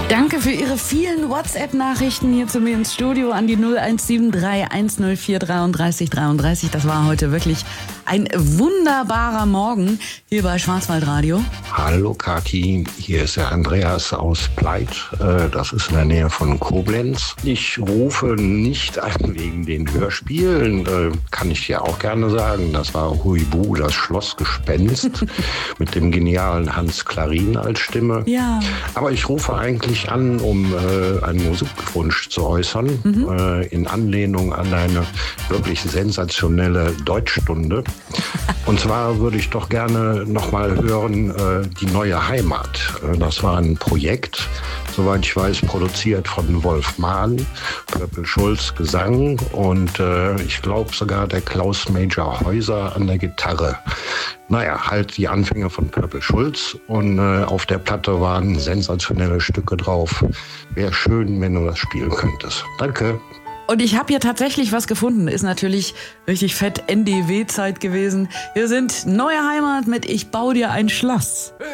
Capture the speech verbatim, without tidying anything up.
Danke für Ihre vielen WhatsApp-Nachrichten hier zu mir ins Studio an die null eins sieben drei eins null vier drei drei drei drei. Das war heute wirklich ein wunderbarer Morgen hier bei Schwarzwaldradio. Hallo Kati, hier ist der Andreas aus Pleit. Das ist in der Nähe von Koblenz. Ich rufe nicht an wegen den Hörspielen, kann ich dir auch gerne sagen. Das war Huibu, das Schlossgespenst mit dem genialen Hans Klarin als Stimme. Ja. Aber ich rufe eigentlich an, um äh, einen Musikwunsch zu äußern, mhm. äh, in Anlehnung an eine wirklich sensationelle Deutschstunde. Und zwar würde ich doch gerne nochmal hören, äh, die neue Heimat. Äh, das war ein Projekt, soweit ich weiß, produziert von Wolf Mahn, Purple Schulz Gesang und äh, ich glaube sogar der Klaus Major Häuser an der Gitarre. Naja, halt die Anfänge von Purple Schulz und äh, auf der Platte waren sensationelle Stücke drauf. Wäre schön, wenn du das spielen könntest. Danke. Und ich habe hier tatsächlich was gefunden. Ist natürlich richtig fett N D W-Zeit gewesen. Wir sind Neue Heimat mit Ich bau dir ein Schloss.